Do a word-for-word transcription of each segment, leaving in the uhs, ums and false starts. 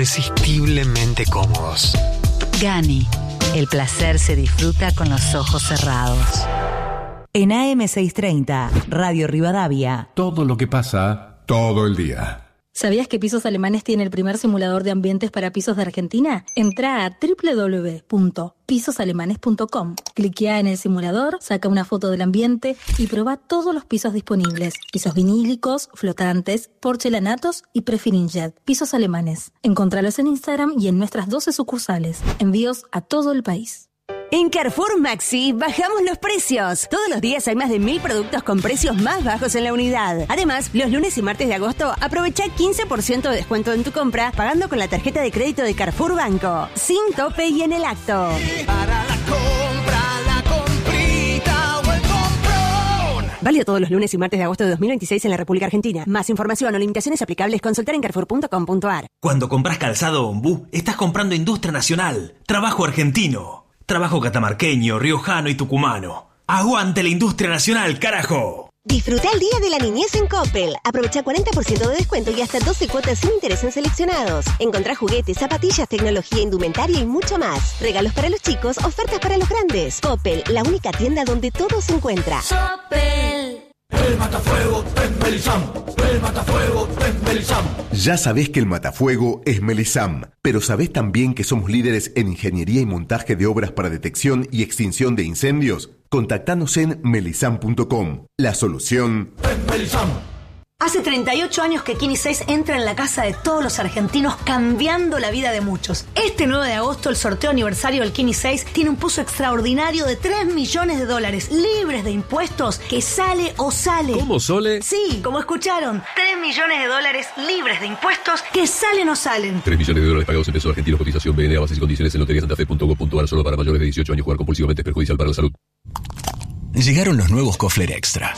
irresistiblemente cómodos. Gani, el placer se disfruta con los ojos cerrados. En A M seiscientos treinta, Radio Rivadavia. Todo lo que pasa, todo el día. ¿Sabías que Pisos Alemanes tiene el primer simulador de ambientes para pisos de Argentina? Entrá a doble u doble u doble u punto pisos alemanes punto com. Cliquea en el simulador, saca una foto del ambiente y probá todos los pisos disponibles. Pisos vinílicos, flotantes, porcelanatos y prefirinjet. Pisos Alemanes. Encontralos en Instagram y en nuestras doce sucursales. Envíos a todo el país. En Carrefour Maxi bajamos los precios. Todos los días hay más de mil productos con precios más bajos en la unidad. Además, los lunes y martes de agosto aprovecha quince por ciento de descuento en tu compra pagando con la tarjeta de crédito de Carrefour Banco. Sin tope y en el acto. Para la compra, la comprita o el comprón. Válido todos los lunes y martes de agosto de dos mil veintiséis en la República Argentina. Más información o limitaciones aplicables, consultar en carrefour punto com punto a r. Cuando compras calzado Ombú, estás comprando industria nacional, trabajo argentino. Trabajo catamarqueño, riojano y tucumano. ¡Aguante la industria nacional, carajo! Disfruta el Día de la Niñez en Coppel. Aprovecha cuarenta por ciento de descuento y hasta doce cuotas sin interés en seleccionados. Encontrá juguetes, zapatillas, tecnología, indumentaria y mucho más. Regalos para los chicos, ofertas para los grandes. Coppel, la única tienda donde todo se encuentra. Coppel. El matafuego es Melisam. El matafuego es Melisam. Ya sabés que el matafuego es Melisam, pero ¿sabés también que somos líderes en ingeniería y montaje de obras para detección y extinción de incendios? Contactanos en melisam punto com. La solución es Melisam. Hace treinta y ocho años que Kini seis entra en la casa de todos los argentinos, cambiando la vida de muchos. Este nueve de agosto, el sorteo aniversario del Kini seis tiene un pozo extraordinario de tres millones de dólares, libres de impuestos, que sale o sale. ¿Cómo, Sole? Sí, como escucharon, tres millones de dólares libres de impuestos, que salen o salen. tres millones de dólares pagados en pesos argentinos, cotización B N A, bases y condiciones en lotería santa fe punto gov punto a r, solo para mayores de dieciocho años. Jugar compulsivamente es perjudicial para la salud. Llegaron los nuevos Kofler Extra.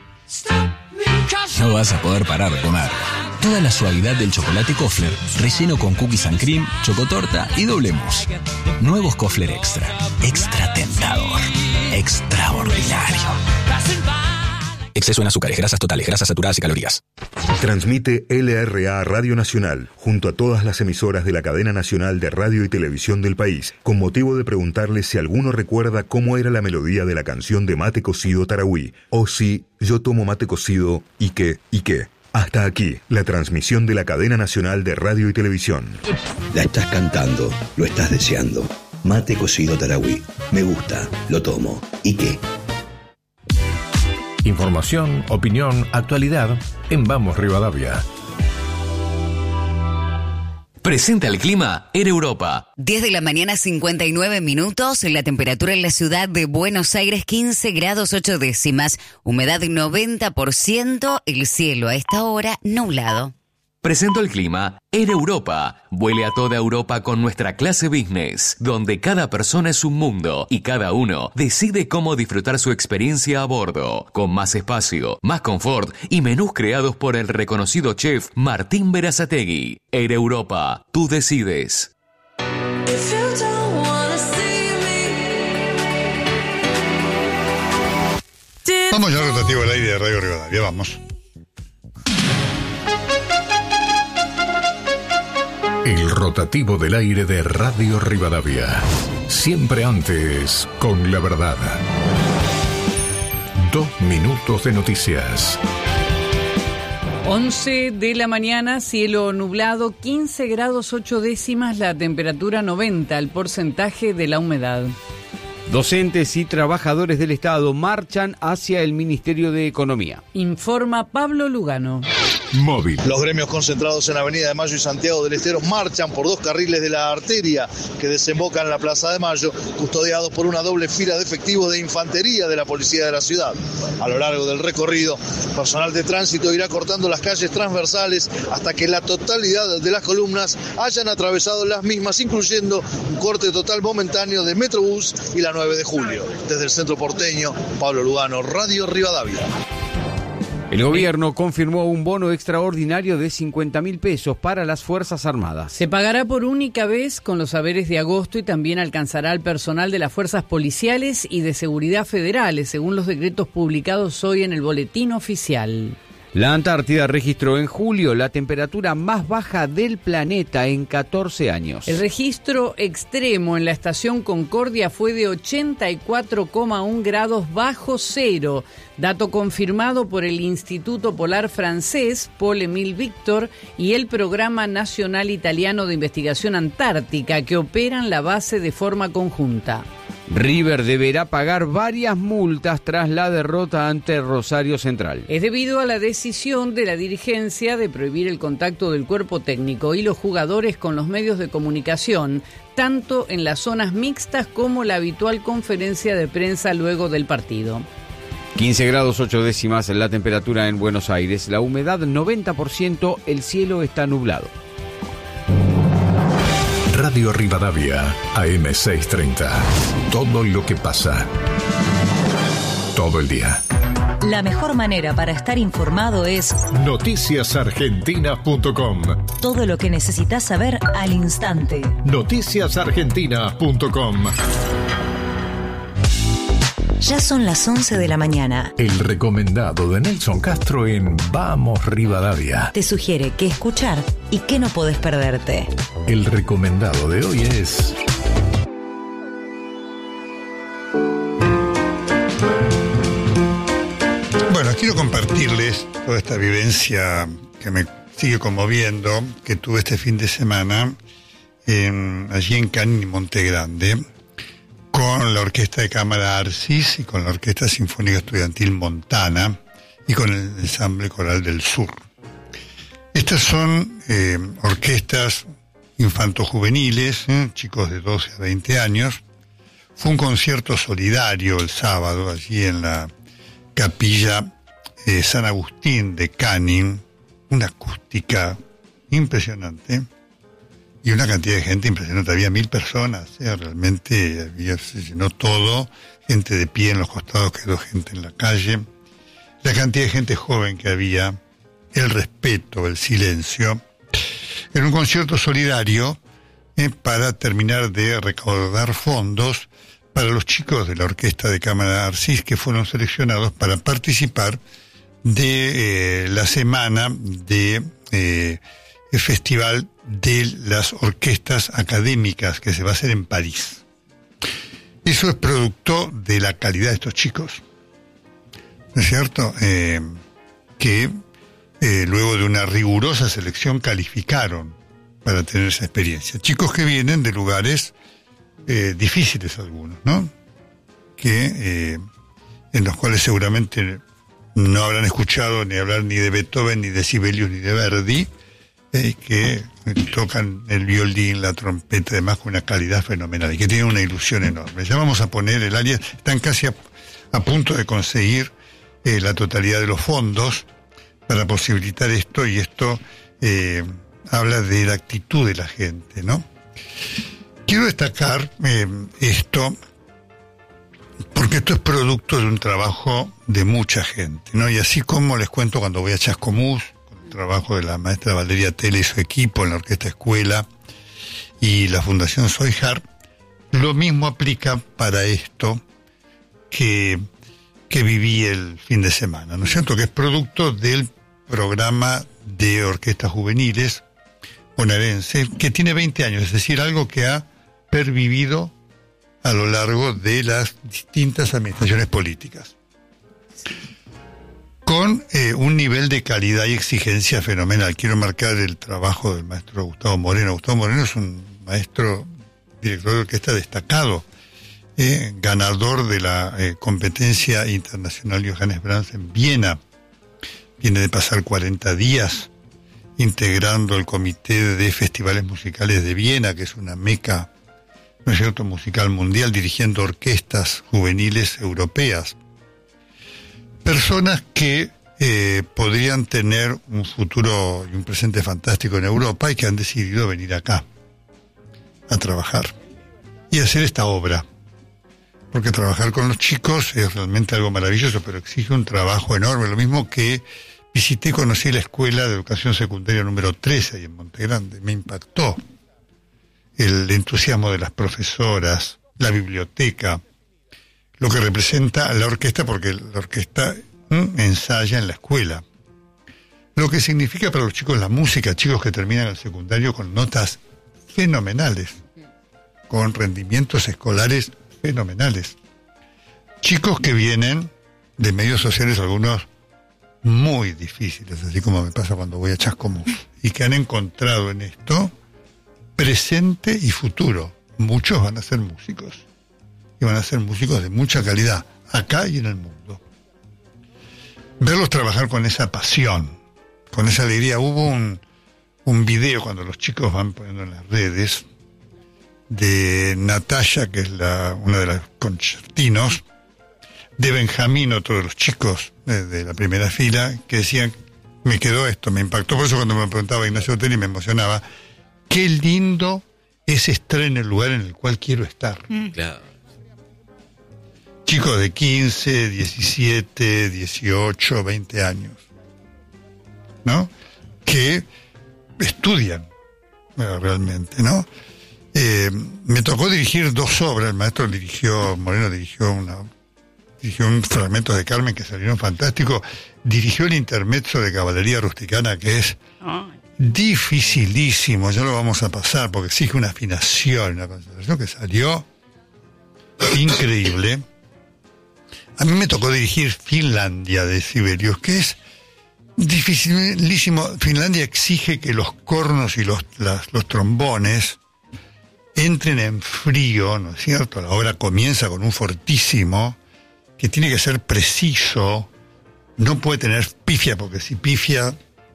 No vas a poder parar de comer. Toda la suavidad del chocolate Kofler, relleno con cookies and cream, chocotorta y doble mousse. Nuevos Kofler Extra. Extra tentador. Extraordinario. Exceso en azúcares, grasas totales, grasas saturadas y calorías. Transmite L R A Radio Nacional, junto a todas las emisoras de la cadena nacional de radio y televisión del país, con motivo de preguntarles si alguno recuerda cómo era la melodía de la canción de Mate Cocido Tarahui, o si yo tomo mate cocido y qué, y qué. Hasta aquí, la transmisión de la cadena nacional de radio y televisión. La estás cantando, lo estás deseando. Mate Cocido Tarahui. Me gusta, lo tomo. ¿Y qué? Información, opinión, actualidad en Vamos Rivadavia. Presenta el clima en Europa. diez de la mañana, cincuenta y nueve minutos. La temperatura en la ciudad de Buenos Aires, quince grados ocho décimas. Humedad noventa por ciento. El cielo a esta hora nublado. Presento el clima en Europa. Vuele a toda Europa con nuestra clase business, donde cada persona es un mundo y cada uno decide cómo disfrutar su experiencia a bordo, con más espacio, más confort y menús creados por el reconocido chef Martín Berazategui. En Europa, tú decides. Vamos ya al rotativo del aire de Radio Rivadavia, vamos. El rotativo del aire de Radio Rivadavia. Siempre antes, con la verdad. Dos minutos de noticias. once de la mañana, cielo nublado, quince grados ocho décimas, la temperatura noventa, el porcentaje de la humedad. Docentes y trabajadores del Estado marchan hacia el Ministerio de Economía. Informa Pablo Lugano. Móvil. Los gremios concentrados en Avenida de Mayo y Santiago del Estero marchan por dos carriles de la arteria que desembocan en la Plaza de Mayo, custodiados por una doble fila de efectivos de infantería de la policía de la ciudad. A lo largo del recorrido, personal de tránsito irá cortando las calles transversales hasta que la totalidad de las columnas hayan atravesado las mismas, incluyendo un corte total momentáneo de Metrobús y la nueve de julio. Desde el centro porteño, Pablo Lugano, Radio Rivadavia. El gobierno confirmó un bono extraordinario de cincuenta mil pesos para las Fuerzas Armadas. Se pagará por única vez con los haberes de agosto y también alcanzará al personal de las fuerzas policiales y de seguridad federales, según los decretos publicados hoy en el Boletín Oficial. La Antártida registró en julio la temperatura más baja del planeta en catorce años. El registro extremo en la estación Concordia fue de ochenta y cuatro coma uno grados bajo cero, dato confirmado por el Instituto Polar Francés, Paul-Émile Victor, y el Programa Nacional Italiano de Investigación Antártica, que operan la base de forma conjunta. River deberá pagar varias multas tras la derrota ante Rosario Central. Es debido a la decisión de la dirigencia de prohibir el contacto del cuerpo técnico y los jugadores con los medios de comunicación, tanto en las zonas mixtas como la habitual conferencia de prensa luego del partido. quince grados ocho décimas la temperatura en Buenos Aires, la humedad noventa por ciento, el cielo está nublado. Radio Rivadavia, A M seiscientos treinta. Todo lo que pasa. Todo el día. La mejor manera para estar informado es noticias argentinas punto com. Todo lo que necesitas saber al instante. noticias argentinas punto com. Ya son las once de la mañana. El recomendado de Nelson Castro en Vamos Rivadavia. Te sugiere qué escuchar y qué no podés perderte. El recomendado de hoy es... Bueno, quiero compartirles toda esta vivencia que me sigue conmoviendo, que tuve este fin de semana en, allí en Canning y Monte Grande, con la Orquesta de Cámara Arcis y con la Orquesta Sinfónica Estudiantil Montana y con el Ensamble Coral del Sur. Estas son eh, orquestas infantojuveniles, eh, chicos de doce a veinte años. Fue un concierto solidario el sábado allí en la capilla eh, San Agustín de Canning, una acústica impresionante. Y una cantidad de gente impresionante, había mil personas, ¿eh? Realmente había, se llenó todo, gente de pie en los costados, quedó gente en la calle. La cantidad de gente joven que había, el respeto, el silencio. Era un concierto solidario ¿eh? para terminar de recaudar fondos para los chicos de la Orquesta de Cámara Arcis que fueron seleccionados para participar de eh, la semana de... Eh, el Festival de las Orquestas Académicas que se va a hacer en París. Eso es producto de la calidad de estos chicos, ¿no es cierto? Eh, que eh, luego de una rigurosa selección calificaron para tener esa experiencia. Chicos que vienen de lugares eh, difíciles algunos, ¿no? Que eh, en los cuales seguramente no habrán escuchado ni hablar ni de Beethoven, ni de Sibelius, ni de Verdi, eh, que tocan el violín, la trompeta, además con una calidad fenomenal y que tienen una ilusión enorme. Ya vamos a poner el área, están casi a, a punto de conseguir eh, la totalidad de los fondos para posibilitar esto, y esto eh, habla de la actitud de la gente, ¿no? Quiero destacar eh, esto porque esto es producto de un trabajo de mucha gente, ¿no? Y así como les cuento cuando voy a Chascomús, con el trabajo de la maestra Valeria Tela y su equipo en la Orquesta Escuela y la Fundación Soyjar, lo mismo aplica para esto que, que viví el fin de semana, ¿no es cierto? Que es producto del programa de orquestas juveniles bonaerense, que tiene veinte años, es decir, algo que ha pervivido a lo largo de las distintas administraciones políticas, con eh, un nivel de calidad y exigencia fenomenal. Quiero marcar el trabajo del maestro Gustavo Moreno. Gustavo Moreno es un maestro, director de orquesta destacado, eh, ganador de la eh, competencia internacional Johannes Brahms en Viena. Viene de pasar cuarenta días integrando el comité de festivales musicales de Viena, que es una meca, ¿no es cierto?, musical mundial, dirigiendo orquestas juveniles europeas. Personas que eh, podrían tener un futuro y un presente fantástico en Europa y que han decidido venir acá a trabajar y hacer esta obra. Porque trabajar con los chicos es realmente algo maravilloso, pero exige un trabajo enorme. Lo mismo que visité, conocí la escuela de educación secundaria número trece ahí en Monte Grande. Me impactó el entusiasmo de las profesoras, la biblioteca, lo que representa la orquesta, porque la orquesta ¿m? ensaya en la escuela. lo que significa para los chicos la música, chicos que terminan el secundario con notas fenomenales, con rendimientos escolares fenomenales. Chicos que vienen de medios sociales, algunos muy difíciles, así como me pasa cuando voy a Chascomús, y que han encontrado en esto presente y futuro. Muchos van a ser músicos, y van a ser músicos de mucha calidad, acá y en el mundo. Verlos trabajar con esa pasión, con esa alegría. Hubo un, un video cuando los chicos van poniendo en las redes de Natalia, que es la, una de las concertinos, de Benjamín, otro de los chicos de, de la primera fila, que decían, me quedó esto, me impactó. Por eso cuando me preguntaba Ignacio Otelli me emocionaba. Qué lindo es estar en el lugar en el cual quiero estar. Mm. Claro. Chicos de quince, diecisiete, dieciocho, veinte años, ¿no? Que estudian realmente, ¿no? Eh, me tocó dirigir dos obras. El maestro dirigió, Moreno dirigió una, dirigió un fragmento de Carmen que salieron fantásticos. Dirigió el intermezzo de Caballería Rusticana, que es dificilísimo. Ya lo vamos a pasar porque exige una afinación, una concentración que salió increíble. A mí me tocó dirigir Finlandia de Sibelius, que es dificilísimo. Finlandia exige que los cornos y los, las, los trombones entren en frío, ¿no es cierto? La obra comienza con un fortísimo que tiene que ser preciso, no puede tener pifia, porque si pifia...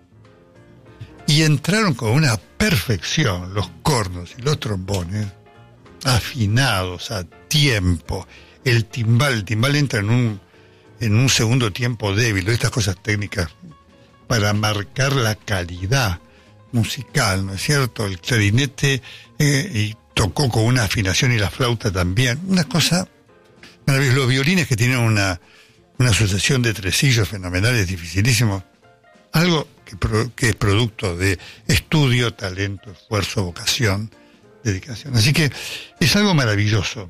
Y entraron con una perfección los cornos y los trombones, afinados a tiempo. El timbal, el timbal entra en un, en un segundo tiempo débil, estas cosas técnicas para marcar la calidad musical, ¿no es cierto? El clarinete eh, y tocó con una afinación y la flauta también, una cosa maravillosa. Los violines que tienen una, una sucesión de tresillos fenomenales, dificilísimos, algo que, pro, que es producto de estudio, talento, esfuerzo, vocación, dedicación. Así que es algo maravilloso.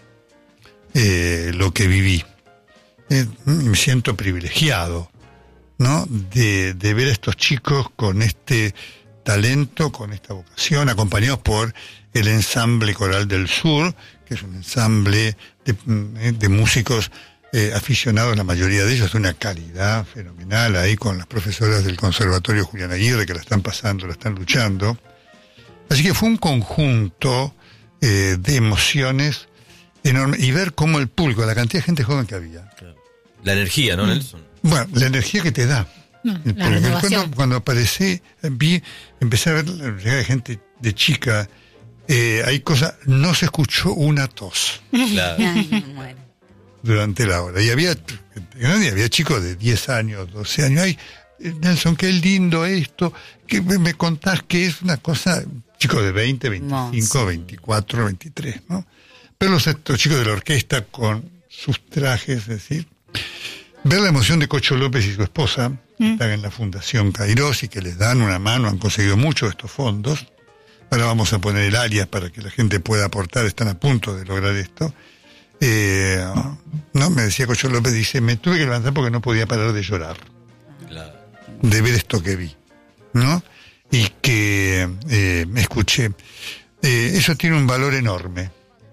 Eh, lo que viví. Eh, me siento privilegiado, ¿no? De, de ver a estos chicos con este talento, con esta vocación, acompañados por el Ensamble Coral del Sur, que es un ensamble de, de músicos eh, aficionados, la mayoría de ellos de una calidad fenomenal, ahí con las profesoras del Conservatorio Julián Aguirre, que la están pasando, la están luchando. Así que fue un conjunto eh, de emociones enorme, y ver cómo el público, la cantidad de gente joven que había. Claro. La energía, ¿no, Nelson? Bueno, la energía que te da. No, el, la cuando, cuando aparecí, vi, empecé a ver la llegada de gente de chica, eh, hay cosas, no se escuchó una tos. Claro. Durante la hora. Y había, y había chicos de diez años, doce años. Ay, Nelson, qué lindo esto, que me, me contás que es una cosa, chicos de veinte, veinticinco, no, sí. veinticuatro, veintitrés, ¿no? Pero los estos chicos de la orquesta con sus trajes, es decir, ver la emoción de Cocho López y su esposa, que mm. están en la Fundación Kairos y que les dan una mano, han conseguido mucho de estos fondos. Ahora vamos a poner el alias para que la gente pueda aportar, están a punto de lograr esto. Eh, no, me decía Cocho López, dice, me tuve que levantar porque no podía parar de llorar. Claro. De ver esto que vi, ¿no? Y que eh, me escuché. Eh, eso tiene un valor enorme.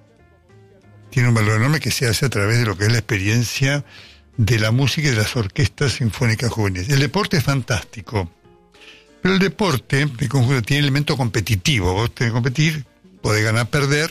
Tiene un valor enorme que se hace a través de lo que es la experiencia de la música y de las orquestas sinfónicas juveniles. El deporte es fantástico, pero el deporte de conjunto tiene elemento competitivo. Vos tenés que competir, podés ganar, perder.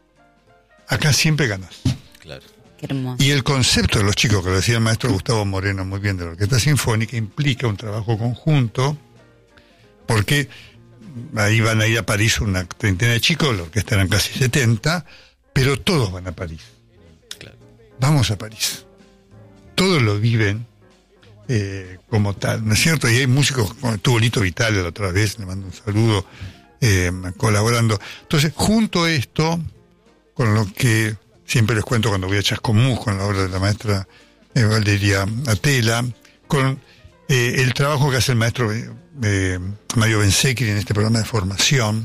Acá siempre ganás. Claro. Qué hermoso. Y el concepto de los chicos, que lo decía el maestro Gustavo Moreno muy bien, de la orquesta sinfónica, implica un trabajo conjunto, porque ahí van a ir a París una treintena de chicos, la orquesta eran casi setenta, pero todos van a París. Claro. Vamos a París. Todos lo viven eh, como tal, ¿no es cierto? Y hay músicos, como estuvo Lito Vitale la otra vez, le mando un saludo, eh, colaborando. Entonces, junto a esto, con lo que siempre les cuento cuando voy a Chascomús, con la obra de la maestra eh, Valeria Atela, con eh, el trabajo que hace el maestro eh, Mario Bensecchi en este programa de formación,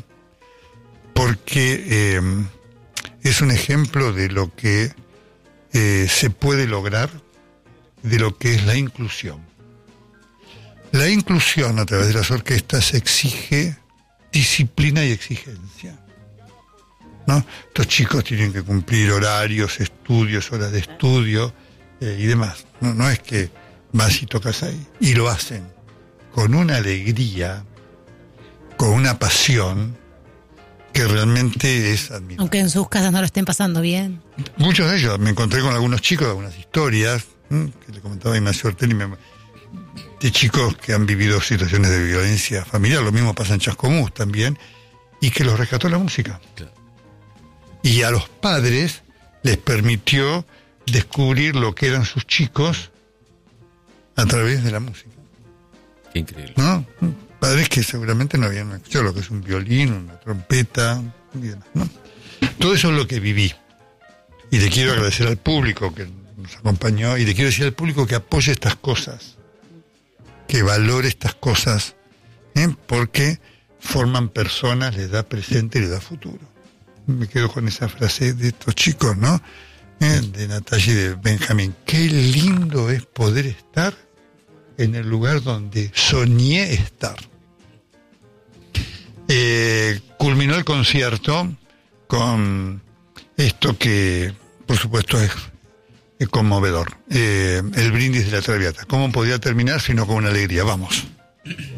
porque eh, es un ejemplo de lo que eh, se puede lograr, de lo que es la inclusión. La inclusión a través de las orquestas exige disciplina y exigencia, ¿no? Estos chicos tienen que cumplir horarios, estudios, horas de estudio eh, y demás. No, no es que vas y tocas ahí. Y lo hacen con una alegría, con una pasión que realmente es admirable. Aunque en sus casas no lo estén pasando bien. Muchos de ellos, me encontré con algunos chicos, algunas historias, ¿m? que le comentaba Ignacio Ortelli, me, de chicos que han vivido situaciones de violencia familiar, lo mismo pasa en Chascomús también, y que los rescató la música. Claro. Y a los padres les permitió descubrir lo que eran sus chicos a través de la música. Qué increíble. ¿No? Padres que seguramente no habían escuchado lo que es un violín, una trompeta, y demás, ¿no? Todo eso es lo que viví. Y le quiero agradecer al público que nos acompañó, y le quiero decir al público que apoye estas cosas, que valore estas cosas, ¿eh? Porque forman personas, les da presente y les da futuro. Me quedo con esa frase de estos chicos, ¿no? ¿Eh? De Natalia y de Benjamín. Qué lindo es poder estar en el lugar donde soñé estar. Eh, culminó el concierto con esto que, por supuesto, es, es conmovedor. Eh, el brindis de la Traviata. ¿Cómo podía terminar sino con una alegría? Vamos.